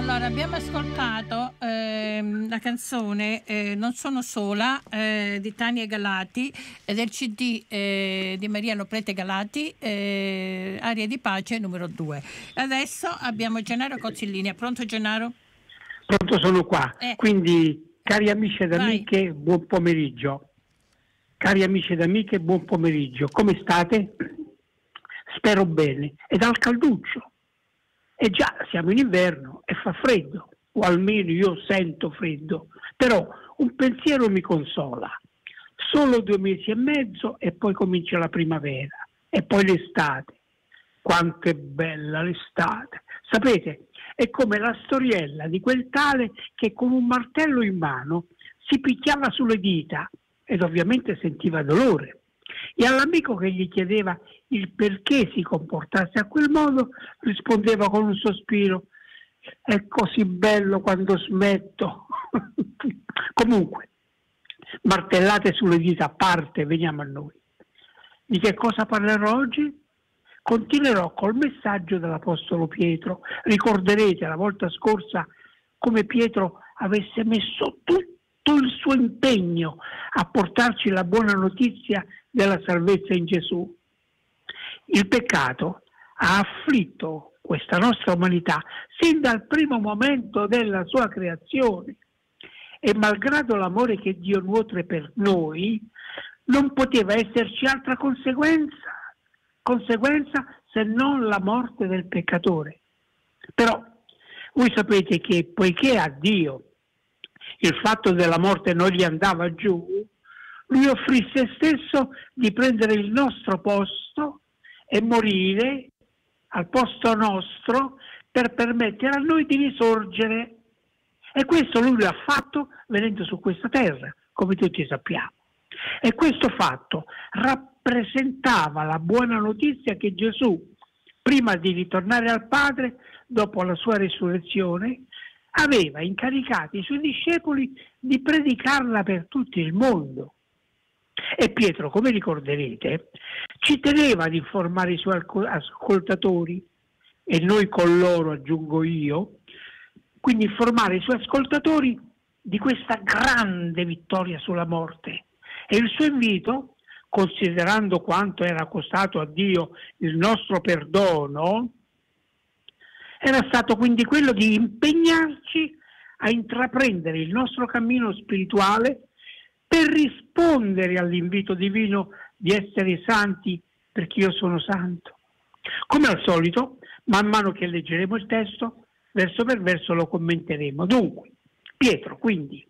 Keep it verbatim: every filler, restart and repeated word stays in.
Allora, abbiamo ascoltato ehm, la canzone eh, Non sono sola eh, di Tania Galati e del C D eh, di Maria Loprete Galati, eh, Aria di pace numero due. Adesso abbiamo Gennaro Cozzillini. È pronto, Gennaro? Pronto, sono qua. Eh. Quindi, cari amici ed Vai. amiche, buon pomeriggio. Cari amici ed amiche, buon pomeriggio. Come state? Spero bene. E dal calduccio. E già siamo in inverno e fa freddo, o almeno io sento freddo, però un pensiero mi consola. Solo due mesi e mezzo e poi comincia la primavera e poi l'estate. Quanto è bella l'estate! Sapete, è come la storiella di quel tale che con un martello in mano si picchiava sulle dita ed ovviamente sentiva dolore. E all'amico che gli chiedeva il perché si comportasse a quel modo rispondeva con un sospiro: è così bello quando smetto. Comunque, martellate sulle dita a parte, veniamo a noi. Di che cosa parlerò oggi? Continuerò col messaggio dell'Apostolo Pietro. Ricorderete la volta scorsa come Pietro avesse messo tutto il suo impegno a portarci la buona notizia della salvezza in Gesù. Il peccato ha afflitto questa nostra umanità sin dal primo momento della sua creazione e malgrado l'amore che Dio nutre per noi, non poteva esserci altra conseguenza, conseguenza se non la morte del peccatore. Però voi sapete che poiché a Dio il fatto della morte non gli andava giù, lui offrì se stesso di prendere il nostro posto e morire al posto nostro per permettere a noi di risorgere. E questo lui lo ha fatto venendo su questa terra, come tutti sappiamo. E questo fatto rappresentava la buona notizia che Gesù, prima di ritornare al Padre, dopo la sua risurrezione, aveva incaricato i suoi discepoli di predicarla per tutto il mondo. E Pietro, come ricorderete, ci teneva ad informare i suoi ascoltatori, e noi con loro, aggiungo io, quindi informare i suoi ascoltatori di questa grande vittoria sulla morte. E il suo invito, considerando quanto era costato a Dio il nostro perdono, era stato quindi quello di impegnarci a intraprendere il nostro cammino spirituale per rispondere all'invito divino di essere santi perché io sono santo. Come al solito, man mano che leggeremo il testo, verso per verso lo commenteremo. Dunque, Pietro, quindi,